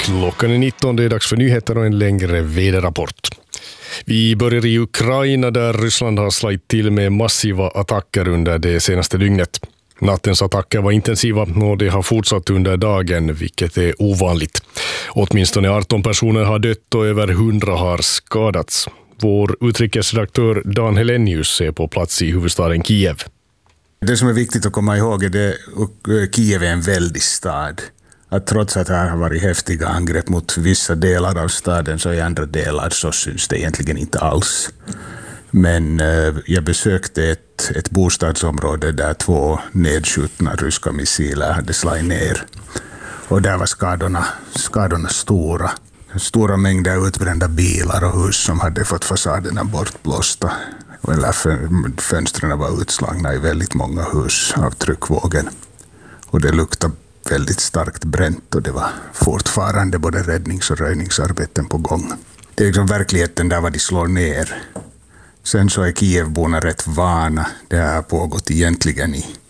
Klockan är 19, det är dags för nyheter och en längre väderrapport. Vi börjar i Ukraina där Ryssland har slagit till med massiva attacker under det senaste dygnet. Nattens attacker var intensiva och det har fortsatt under dagen, vilket är ovanligt. Åtminstone 18 personer har dött och över 100 har skadats. Vår utrikesredaktör Dan Helenius är på plats i huvudstaden Kiev. Det som är viktigt att komma ihåg är att Kiev är en väldig stad. Att trots att det har varit häftiga angrepp mot vissa delar av staden så i andra delar så syns det egentligen inte alls. Men jag besökte ett bostadsområde där 2 nedskjutna ryska missiler hade slagit ner. Och där var skadorna stora. Stora mängder utbrända bilar och hus som hade fått fasaderna bortblåsta. Fönstren var utslagna i väldigt många hus av tryckvågen. Och det luktade väldigt starkt bränt och det var fortfarande både räddnings- och röjningsarbeten på gång. Det är liksom verkligheten där vad de slår ner. Sen så är Kievborna rätt vana. Det har pågått egentligen i